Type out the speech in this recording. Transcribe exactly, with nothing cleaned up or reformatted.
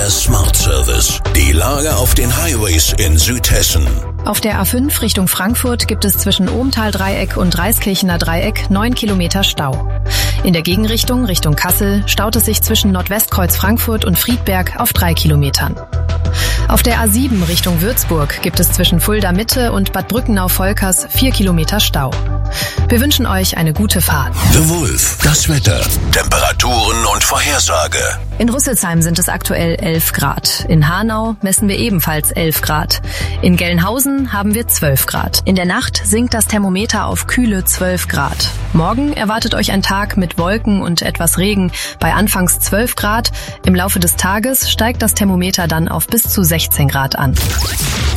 Der Smart Service. Die Lage auf den Highways in Südhessen. Auf der A fünf Richtung Frankfurt gibt es zwischen Ohmtal-Dreieck und Reiskirchener Dreieck neun Kilometer Stau. In der Gegenrichtung Richtung Kassel staut es sich zwischen Nordwestkreuz Frankfurt und Friedberg auf drei Kilometern. Auf der A sieben Richtung Würzburg gibt es zwischen Fulda Mitte und Bad Brückenau-Volkers vier Kilometer Stau. Wir wünschen euch eine gute Fahrt. The Wolf. Das Wetter. Temperaturen und Vorhersage. In Rüsselsheim sind es aktuell elf Grad. In Hanau messen wir ebenfalls elf Grad. In Gelnhausen haben wir zwölf Grad. In der Nacht sinkt das Thermometer auf kühle zwölf Grad. Morgen erwartet euch ein Tag mit Wolken und etwas Regen bei anfangs zwölf Grad. Im Laufe des Tages steigt das Thermometer dann auf bis zu sechzehn Grad an.